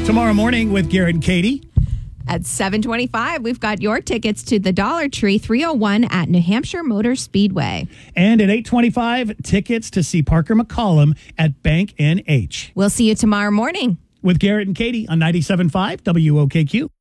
Tomorrow morning with Garrett and Katie. At 7:25, we've got your tickets to the Dollar Tree 301 at New Hampshire Motor Speedway. And at 8:25, tickets to see Parker McCollum at Bank NH. We'll see you tomorrow morning With Garrett and Katie on 97.5 WOKQ.